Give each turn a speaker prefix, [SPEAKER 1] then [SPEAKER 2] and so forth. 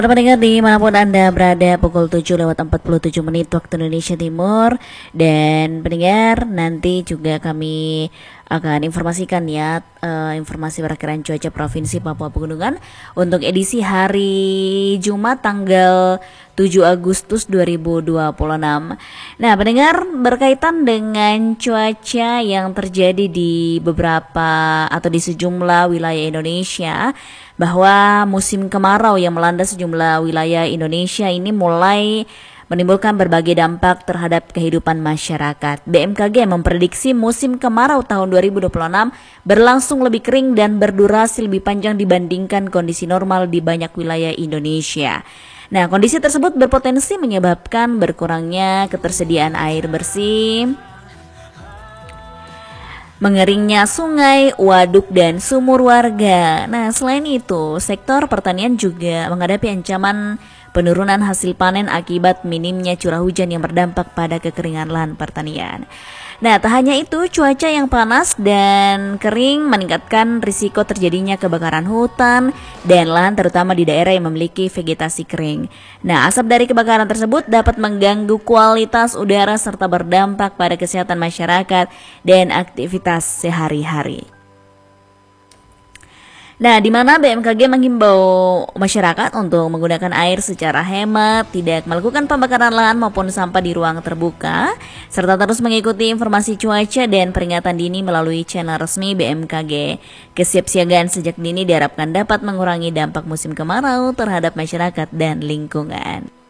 [SPEAKER 1] Para pendengar dimanapun Anda berada, pukul 7:47 waktu Indonesia Timur. Dan pendengar, nanti juga kami akan informasikan ya informasi perakiraan cuaca Provinsi Papua Pegunungan untuk edisi hari Jumat tanggal 7 Agustus 2026. Nah pendengar, berkaitan dengan cuaca yang terjadi di beberapa atau di sejumlah wilayah Indonesia, bahwa musim kemarau yang melanda sejumlah wilayah Indonesia ini mulai menimbulkan berbagai dampak terhadap kehidupan masyarakat. BMKG memprediksi musim kemarau tahun 2026 berlangsung lebih kering dan berdurasi lebih panjang dibandingkan kondisi normal di banyak wilayah Indonesia. Nah, kondisi tersebut berpotensi menyebabkan berkurangnya ketersediaan air bersih, mengeringnya sungai, waduk, dan sumur warga. Nah, selain itu, sektor pertanian juga menghadapi ancaman penurunan hasil panen akibat minimnya curah hujan yang berdampak pada kekeringan lahan pertanian. Nah, tak hanya itu, cuaca yang panas dan kering meningkatkan risiko terjadinya kebakaran hutan dan lahan terutama di daerah yang memiliki vegetasi kering. Nah, asap dari kebakaran tersebut dapat mengganggu kualitas udara serta berdampak pada kesehatan masyarakat dan aktivitas sehari-hari. Nah, di mana BMKG menghimbau masyarakat untuk menggunakan air secara hemat, tidak melakukan pembakaran lahan maupun sampah di ruang terbuka, serta terus mengikuti informasi cuaca dan peringatan dini melalui channel resmi BMKG. Kesiapsiagaan sejak dini diharapkan dapat mengurangi dampak musim kemarau terhadap masyarakat dan lingkungan.